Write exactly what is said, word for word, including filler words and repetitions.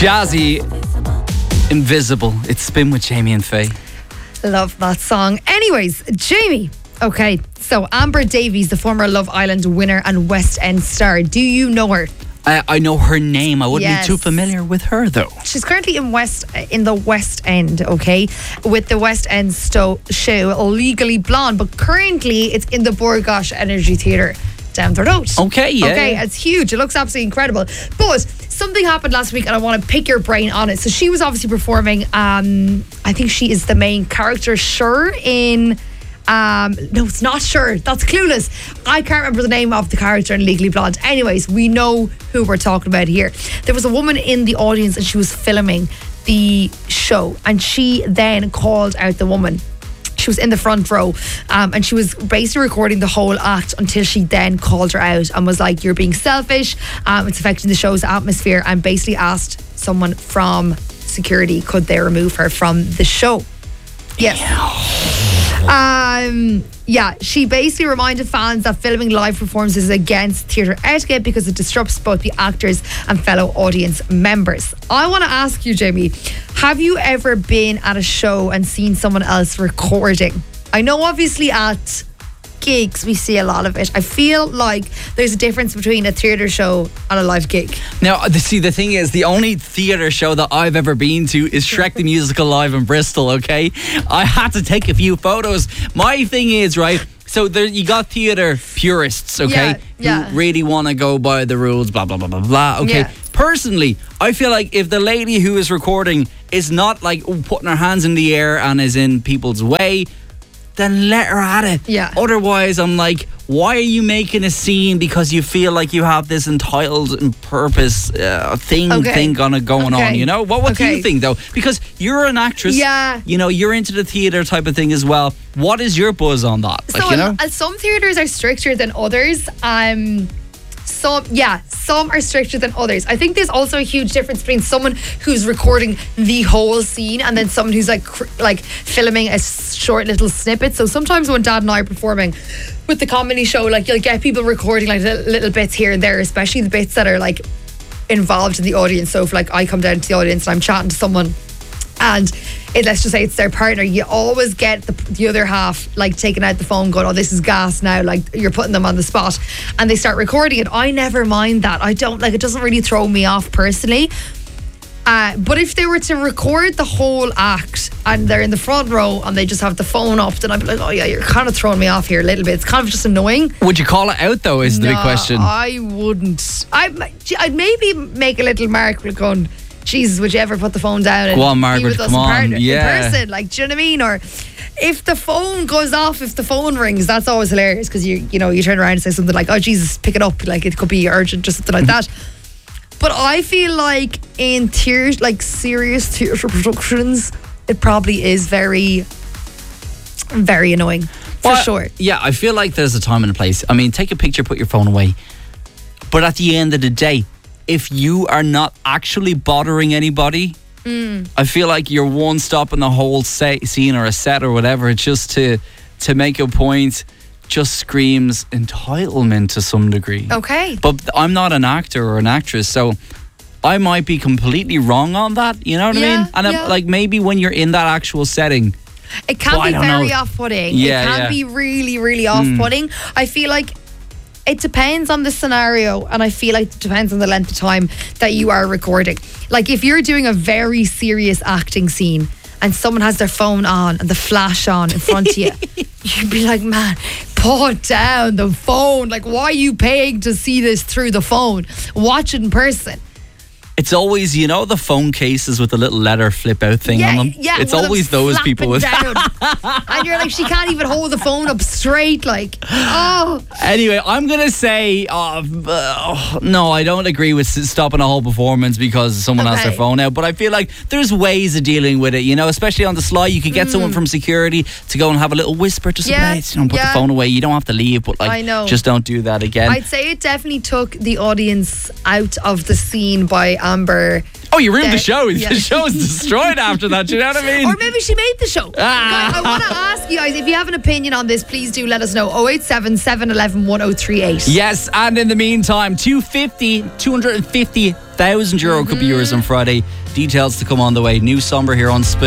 Jazzy, Invisible. It's Spin with Jamie and Faye. Love that song. Anyways, Jamie. Okay, so Amber Davies, the former Love Island winner and West End star. Do you know her? I, I know her name. I wouldn't Yes. be too familiar with her though. She's currently in West in the West End, okay, with the West End sto- show Legally Blonde, but currently it's in the Borgosh Energy Theatre down the road. Okay, yeah. Okay, it's huge. It looks absolutely incredible. But something happened last week and I want to pick your brain on it. So she was obviously performing, um, I think she is the main character, Sure, in... Um, no, it's not Sure. That's Clueless. I can't remember the name of the character in Legally Blonde. Anyways, we know who we're talking about here. There was a woman in the audience and she was filming the show, and she then called out the woman. She was in the front row, um, and she was basically recording the whole act until she then called her out and was like, "You're being selfish, um, it's affecting the show's atmosphere," and basically asked someone from security could they remove her from the show. Yes. Um, yeah, she basically reminded fans that filming live performances is against theatre etiquette because it disrupts both the actors and fellow audience members. I want to ask you, Jamie, have you ever been at a show and seen someone else recording? I know obviously at gigs we see a lot of it. I feel like there's a difference between a theatre show and a live gig. Now, the, see, the thing is, the only theatre show that I've ever been to is Shrek the Musical live in Bristol, okay? I had to take a few photos. My thing is, right, so there you got theatre purists, okay? Yeah, yeah. Who really want to go by the rules, blah, blah, blah, blah, blah, okay? Yeah. Personally, I feel like if the lady who is recording is not like putting her hands in the air and is in people's way, then let her at it. Yeah. Otherwise, I'm like, why are you making a scene because you feel like you have this entitled and purpose uh, thing Okay. thing on it going Okay. on, you know? What, what do Okay. you think, though? Because you're an actress. Yeah. You know, you're into the theatre type of thing as well. What is your buzz on that? Like, So you know? uh, some theatres are stricter than others. Um, some, yeah, some are stricter than others. I think there's also a huge difference between someone who's recording the whole scene and then someone who's like cr- like filming a short little snippet. So sometimes when Dad and I are performing with the comedy show, like you'll get people recording like little, little bits here and there, especially the bits that are like involved in the audience. So if like I come down to the audience and I'm chatting to someone and it, let's just say it's their partner, you always get the, the other half like taking out the phone going, oh, this is gas now, like you're putting them on the spot, and they start recording it. I never mind that. I don't like it. Doesn't really throw me off personally. Uh, but if they were to record the whole act and they're in the front row and they just have the phone up, then I'd be like, oh yeah, you're kind of throwing me off here a little bit. It's kind of just annoying. Would you call it out, though, is the big No, question. I wouldn't. I, I'd maybe make a little mark with going, Jesus, would you ever put the phone down and Go on, be Margaret, with us come in, on, partner, yeah. in person? Like, do you know what I mean? Or if the phone goes off, if the phone rings, that's always hilarious because you you know you turn around and say something like, "Oh Jesus, pick it up!" Like it could be urgent, just something like that. But I feel like in theatre, like serious theatre productions, it probably is very, very annoying for Well, sure. Yeah, I feel like there's a time and a place. I mean, take a picture, put your phone away. But at the end of the day, if you are not actually bothering anybody, mm. I feel like you're one stop in the whole set, scene or a set or whatever, just to to make a point, just screams entitlement to some degree. Okay. But I'm not an actor or an actress, so I might be completely wrong on that, you know what Yeah, I mean? And yeah. I'm, like maybe when you're in that actual setting, It can Well, I be don't very know. off-putting. Yeah, it can yeah. be really, really off-putting. I feel like it depends on the scenario, and I feel like it depends on the length of time that you are recording. Like if you're doing a very serious acting scene and someone has their phone on and the flash on in front of you, you'd be like, man, put down the phone. Like, why are you paying to see this through the phone? Watch it in person. it's always, you know, the phone cases with the little letter flip out thing yeah, on them. Yeah, it's one of always them those people with. down. And you're like, she can't even hold the phone up straight. Like, oh. Anyway, I'm gonna say, uh, uh, no, I don't agree with s- stopping a whole performance because someone has their Okay. phone out. But I feel like there's ways of dealing with it. You know, especially on the sly, you could get someone from security to go and have a little whisper to someone. Yeah, Hey, you know, put yeah. the phone away. You don't have to leave, but like, I know. just don't do that again. I'd say it definitely took the audience out of the scene by Amber Oh, you ruined the Dead. show. Yeah. The show is destroyed after that. Do you know what I mean? Or maybe she made the show. Ah. Guys, I want to ask you guys, if you have an opinion on this, please do let us know. oh eight seven, seven one one, one oh three eight. Yes, and in the meantime, two fifty, two hundred fifty thousand euro could be yours on Friday. Details to come on the way. New Somber here on Spin.